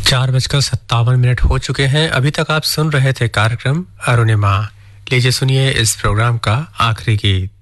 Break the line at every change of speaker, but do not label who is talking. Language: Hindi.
4:57 हो चुके हैं। अभी तक आप सुन रहे थे कार्यक्रम अरुणिमा। लीजिए सुनिए इस प्रोग्राम का आखिरी गीत।